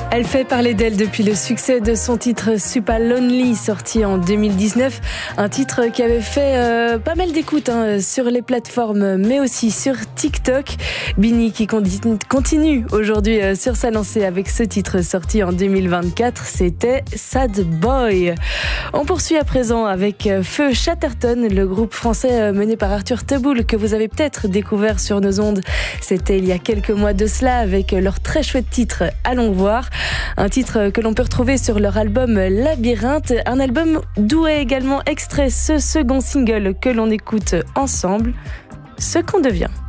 Elle fait parler d'elle depuis le succès de son titre Super Lonely, sorti en 2019. Un titre qui avait fait pas mal d'écoutes sur les plateformes, mais aussi sur TikTok. Bini qui continue aujourd'hui sur sa lancée avec ce titre sorti en 2024. C'était Sad Boy. On poursuit à présent avec Feu Chatterton, le groupe français mené par Arthur Teboul que vous avez peut-être découvert sur nos ondes. C'était il y a quelques mois de cela avec leur très chouette titre Allons voir. Un titre que l'on peut retrouver sur leur album Labyrinthe, un album d'où est également extrait ce second single que l'on écoute ensemble, Ce qu'on devient.